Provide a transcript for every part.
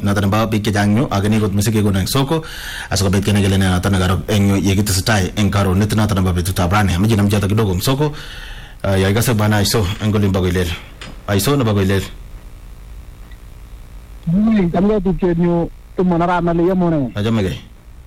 noton nebo biik chechang yu agani kot misiki kono eng soko asikobit kenai kele ne noton nekaro eng yu yekitesetai eng karonet noton nebo betutab rani amache nam choto kidogo msoko yaikase bana Aiso eng olimbo Koilel. Aiso nebo Koilel. Kamga tupchenyu tumonarana le yamone. Ajamege.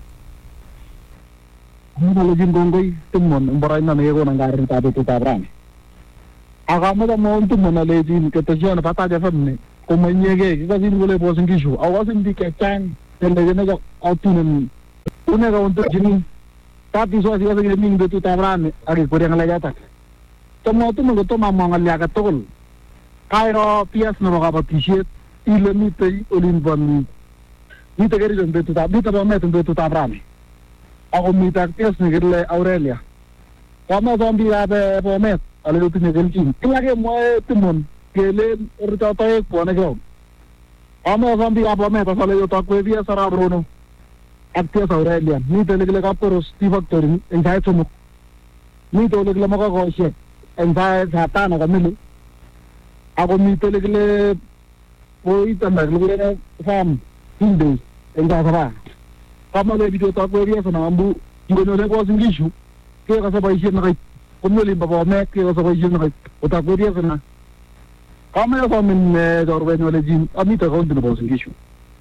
Ngalo jingongoi tumon mbaraina ne yego nangarin ta betutab rani. Agamo mo tumon le jin ke tajana pata jafamne komanyege kazin gole bosin kishu awasin diketang tele ne ga autunen une ga untu jini tati so asiga se min betutab rani agi koreng la jata. Tomo tumon go toma mangal ya ka tol. Kairo pias no ga batishet ile mitei olimban mita gari don betutab mita ba met betutab rani. Ako mita pias ne gele Aurelia. Kama zombi abe bomet ale lutu ne gelkin. Kilage mo tumon kele urta tae pone go. Kama zombi abe bomet asale yo takwe via sara brono. Aktias Aurelia. Mita legele kaporos ti factory en sai tumo. Mita legele maka ko she. En sai satana kamilu. Ako mita legele poi tanda legele fam hinde en sai sara. Kama le video takwe via sana ambu ngono le ko singishu. Kaya ka sabay siya nakay kumuli babome kaya ka sabay siya nakay utak dia sana kami sa amin dorwen wala jin amita ko din bosin gishu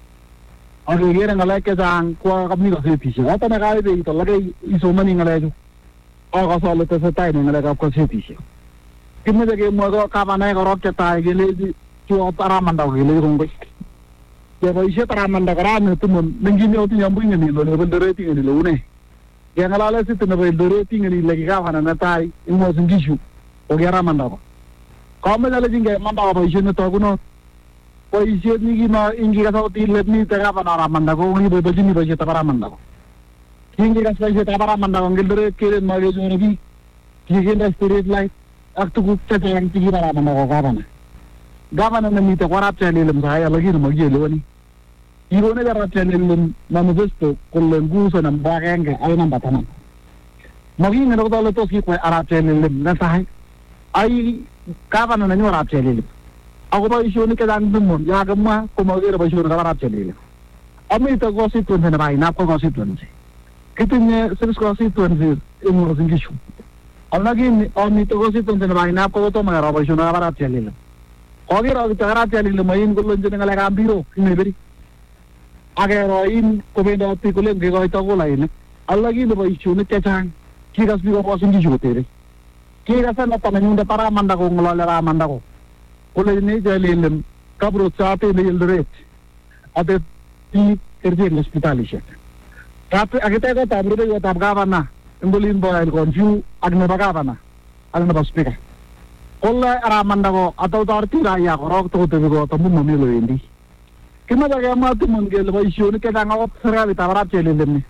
ang gera ngala ke sang kwa kami ka seti siya ata na kaya de ito lagay iso mani ngala jo ka sala ta sa tay ngala ka ko seti siya kimme de mo ko ka banay ko rok ta gele jo para mandaw gele rongbe ya ba siya para mandaw karano tumon nangini o tinyambu ngani lo le bandere tingani lo une yang ala situ na berdiri tinggal lagi kawan na tai imo singgishu o gara mandako kame dala jinga mandako ba isu na to kuno po isu ni gina ingi ka sauti letni tega panara mandako ngi be bajini ba jeta para mandako ingi ka sai jeta para mandako ngildere kere mage jone bi kigen spirit light aktu gupta yang tigi para mandako gavana na mita warap chalilem saya lagi no magele wani Irone gara channel manifesto con lengusa ng bagenge ay nang batanan. Maging ano ko to si ko arap channel na sahay ay kapan na nyo arap channel. Ako ba isyu ni kadang dumon ya gamma kumagira ba isyu na arap channel. Ami ito constituency na bay na ko constituency. Kitin service constituency imo singishu. Alagi ami ito constituency na bay na ko to mga ba isyu na arap channel. Kogira ito arap channel mayin ko lunjo ng alaga biro ineberi. Agero in komenda tikule ngego ito ko lain alagi no isu ne chang kiras bi ko posin gi jotere kiras na tamen unda para manda ko ngolala ra manda ko kole ne jalilem kabro chaate ne yelre ade ti erje hospital ishe kape agete ko tabro de tabgavana ngolin boy konju agne bagavana agne baspika kolla ra manda ko atau tarti ra ya ko rok to te ko to mun mo lo indi Kima jaga matu mungkin lebih isu ni kita ngawat serali tawarat celilem ni.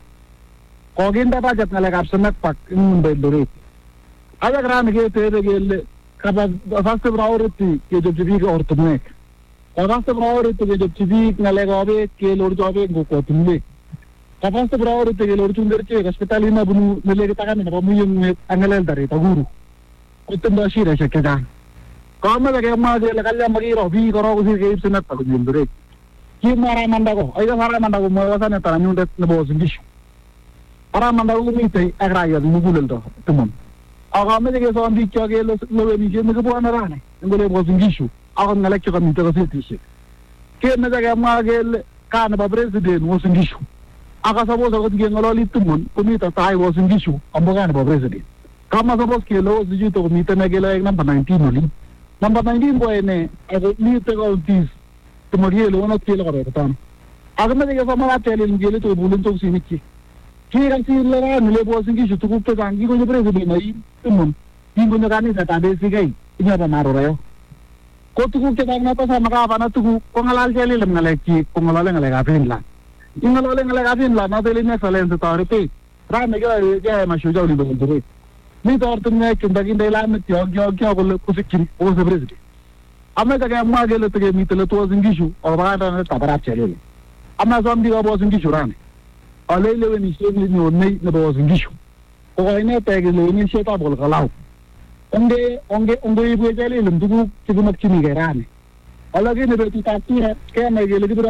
Kogin dapat jat ngalek absenak pak ingun bedorit. Ada keran ke tere gel kapas faste priority ke job civic or tumnek. Faste priority ke job civic ngalek abe ke lor jobe ngoko tumnek. Faste priority ke lor chunder che hospital ina bunu nele kita kan apa muyung angalel dari taguru. Kutem dasi rasa kita. Kama jaga ma je lekalya magi robi karo kusi ke absenak pak bedorit. Kimara mandako, ayo sara mandako mo wasana taranyu det nebo singishu. Ara mandako mite agraya mugulel do tumon. Aga me de so ambi choge lo ni je me ko ana rane. Ngole bo singishu. Aga ngalek ko mite ko setishi. Ke me daga magel kan ba president mo singishu. Aga sabo so ko ngololi tumon kumita tai wo singishu ambogan ba president. Kama sabo ke lo siju to mite me gela ek number 19 oli. Number 19 boy ne ego mite ko tis Tumariye lo na tela kare tan. Agama de ga mara tele ngele to bulun to siniki. Kira si lara nile bo singi shutu ku to gangi ko jepre ko mai tumon. Ingo na gani sa tabe sigai. Inya ba maro rayo. Ko tu ku ke dagna pa sa maka bana tu ko ngalal jeli lem ngale ki ko ngalale ngale ga pin la. Ingalo ngale ga pin la na tele ne salen to tare pe. Ra me ga ma shuja uli bo ndure. Ni to ortumne kindagi ndela me tyo gyo ko le kusikini o se brezdi. Ame jaga amma gele tege mitele to zingishu o bagata na tabara chelele amma zombi go bo zingishu rane alele weni sheni ni onne na bo zingishu ko ine tege le ni sheta bol galau onge ibu jeli lum dugu tigu mak chini gerane alage ne be tu tapti hai ke me gele